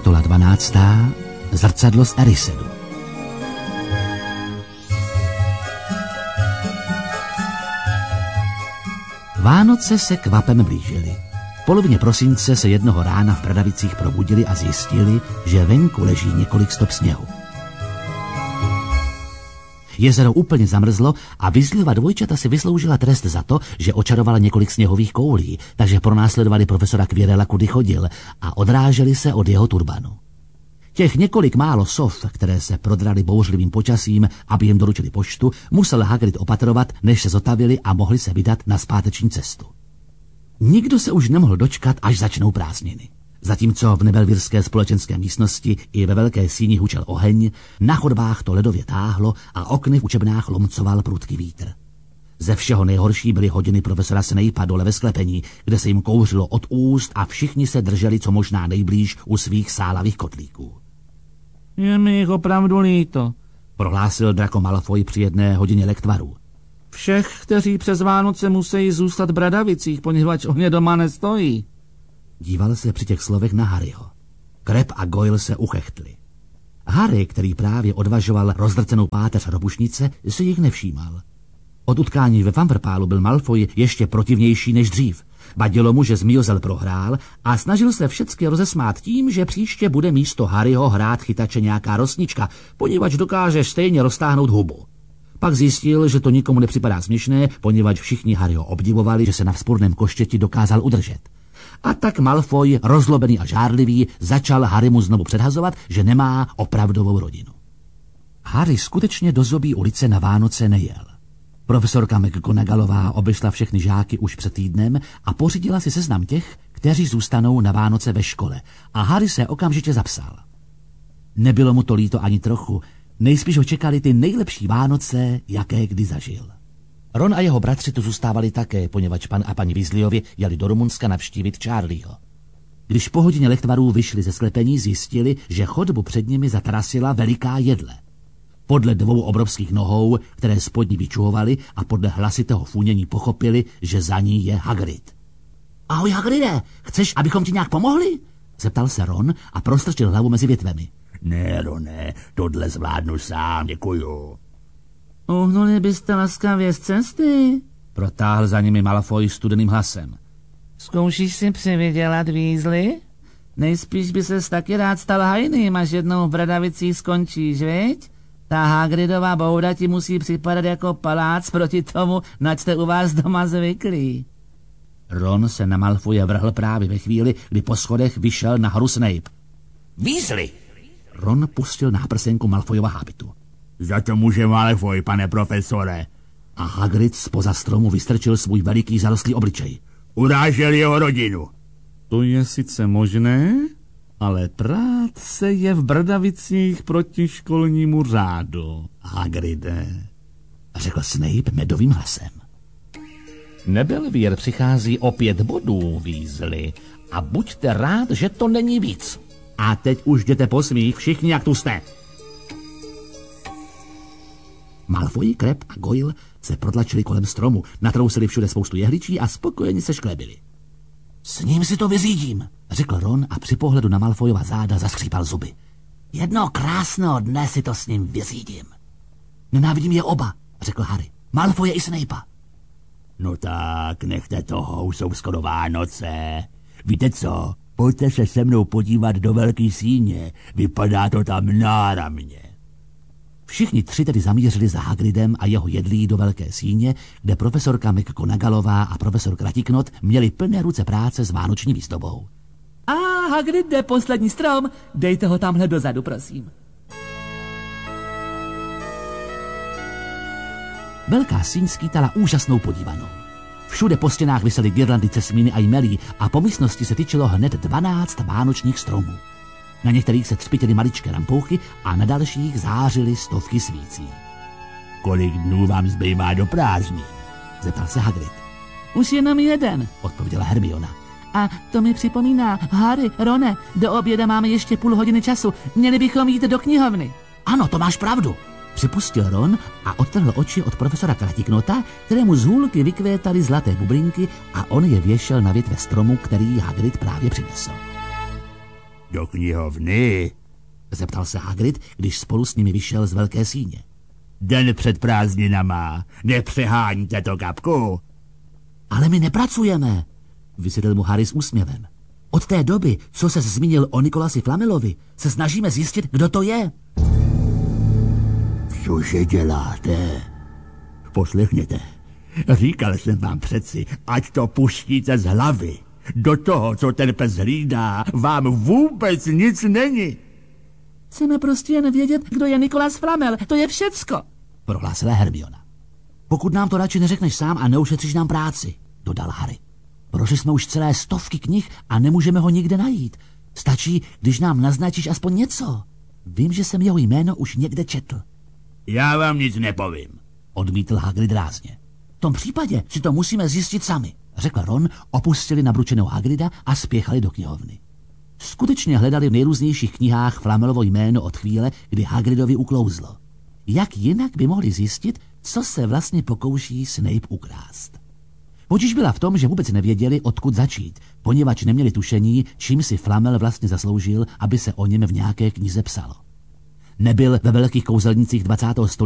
Kapitola 12. Zrcadlo z Erisedu. Vánoce se kvapem blížily. V polovině prosince se jednoho rána v Bradavicích probudili a zjistili, že venku leží několik stop sněhu. Jezero úplně zamrzlo a Weasleyova dvojčata si vysloužila trest za to, že očarovala několik sněhových koulí, takže pronásledovali profesora Quirrella, kudy chodil, a odráželi se od jeho turbanu. Těch několik málo sov, které se prodraly bouřlivým počasím, aby jim doručili poštu, musel Hagrid opatrovat, než se zotavili a mohli se vydat na zpáteční cestu. Nikdo se už nemohl dočkat, až začnou prázdniny. Zatímco v nebelvírské společenské místnosti i ve velké síni hučel oheň, na chodbách to ledově táhlo a okny v učebnách lomcoval prudký vítr. Ze všeho nejhorší byly hodiny profesora Snape'a dole ve sklepení, kde se jim kouřilo od úst a všichni se drželi co možná nejblíž u svých sálavých kotlíků. Je mi jich opravdu líto, prohlásil Draco Malfoy při jedné hodině lektvaru. Všech, kteří přes Vánoce musí zůstat v Bradavicích, poněvadž o ně doma nestojí. Díval se při těch slovech na Harryho. Crabbe a Goyle se uchechtli. Harry, který právě odvažoval rozdrcenou páteř robušnice, si jich nevšímal. Od utkání ve Fumverpálu byl Malfoy ještě protivnější než dřív. Vadilo mu, že Zmiozel prohrál a snažil se všecky rozesmát tím, že příště bude místo Harryho hrát chytače nějaká rosnička, poněvadž dokáže stejně roztáhnout hubu. Pak zjistil, že to nikomu nepřipadá směšné, poněvadž všichni Harryho obdivovali, že se na vzpůrném koštěti dokázal udržet. A tak Malfoy, rozlobený a žárlivý, začal Harrymu znovu předhazovat, že nemá opravdovou rodinu. Harry skutečně do Zobí ulice na Vánoce nejel. Profesorka McGonagallová obešla všechny žáky už před týdnem a pořídila si seznam těch, kteří zůstanou na Vánoce ve škole, a Harry se okamžitě zapsal. Nebylo mu to líto ani trochu, nejspíš ho čekali ty nejlepší Vánoce, jaké kdy zažil. Ron a jeho bratři tu zůstávali také, poněvadž pan a paní Weasleyovi jeli do Rumunska navštívit Charlieho. Když po hodině lektvarů vyšli ze sklepení, zjistili, že chodbu před nimi zatarasila veliká jedle. Podle dvou obrovských nohou, které spod ní vyčuhovaly, a podle hlasitého fůnění pochopili, že za ní je Hagrid. Ahoj, Hagride, chceš, abychom ti nějak pomohli? Zeptal se Ron a prostrčil hlavu mezi větvemi. Ne, Rone, tohle zvládnu sám, děkuju. Uhnuli byste laskavě z cesty? Protáhl za nimi Malfoy studeným hlasem. Zkoušíš si přivydělat, Weasley? Nejspíš by ses taky rád stal hajným, až jednou v Bradavicích skončíš, viď? Ta Hagridova bouda ti musí připadat jako palác proti tomu, nač jste u vás doma zvyklí. Ron se na Malfoye vrhl právě ve chvíli, kdy po schodech vyšel nahoru Snape. Weasley! Ron pustil náprsenku Malfoyova hábitu. Za to může Malfoy, pane profesore. A Hagrid zpoza stromu vystrčil svůj veliký zarostlý obličej. Urážel jeho rodinu. To je sice možné, ale prát se je v Bradavicích proti školnímu řádu. Hagride, řekl Snape medovým hlasem. Nebelvír přichází o 5 bodů, Weasley, a buďte rád, že to není víc. A teď už jděte po svých všichni, jak tu jste. Malfoy, Crabbe a Goyle se protlačili kolem stromu, natrousili všude spoustu jehličí a spokojeně se šklebili. S ním si to vyřídím, řekl Ron a při pohledu na Malfoyova záda zaskřípal zuby. Jednoho krásného dne si to s ním vyřídím. Nenávidím je oba, řekl Harry. Malfoye i Snape'a. No tak, nechte toho, už jsou skoro Vánoce. Víte co, pojďte se se mnou podívat do velký síně, vypadá to tam náramně. Všichni tři tedy zamířili za Hagridem a jeho jedlí do velké síně, kde profesorka McGonagallová a profesor Kratiknot měli plné ruce práce s vánoční výzdobou. A Hagrid jde poslední strom, dejte ho tamhle dozadu, prosím. Velká síň skýtala úžasnou podívanou. Všude po stěnách visely girlandy cesmíny a jmelí a po místnosti se tyčilo hned 12 vánočních stromů. Na některých se třpitily maličké lampouchy a na dalších zářily stovky svící. Kolik dnů vám zbývá do prázdnin? Zeptal se Hagrid. Už jenom jeden, odpověděla Hermiona. A to mi připomíná, Harry, Rone, do oběda máme ještě půl hodiny času, měli bychom jít do knihovny. Ano, to máš pravdu, připustil Ron a odtrhl oči od profesora Kratiknota, kterému z hůlky vykvétaly zlaté bublinky a on je věšel na větve stromu, který Hagrid právě přinesl. Do knihovny? Zeptal se Hagrid, když spolu s nimi vyšel z velké síně. Den před prázdninama. Nepřeháníte to, Kapku. Ale my nepracujeme, vysvětlil mu Harry s úsměvem. Od té doby, co se zmínil o Nikolasi Flamelovi, se snažíme zjistit, kdo to je. Cože děláte? Poslechněte. Říkal jsem vám přeci, ať to pustíte z hlavy. Do toho, co ten pes hlídá, vám vůbec nic není. Chceme prostě jen vědět, kdo je Nikolas Flamel. To je všecko, prohlásila Hermiona. Pokud nám to radši neřekneš sám a neušetříš nám práci, dodal Harry. Prošli jsme už celé 100 knih a nemůžeme ho nikde najít. Stačí, když nám naznačíš aspoň něco. Vím, že jsem jeho jméno už někde četl. Já vám nic nepovím, odmítl Hagrid rázně. V tom případě si to musíme zjistit sami, řekl Ron, opustili nabručenou Hagrida a spěchali do knihovny. Skutečně hledali v nejrůznějších knihách Flamelovo jméno od chvíle, kdy Hagridovi uklouzlo. Jak jinak by mohli zjistit, co se vlastně pokouší Snape ukrást? Potíž byla v tom, že vůbec nevěděli, odkud začít, poněvadž neměli tušení, čím si Flamel vlastně zasloužil, aby se o něm v nějaké knize psalo. Nebyl ve velkých kouzelnicích 20. století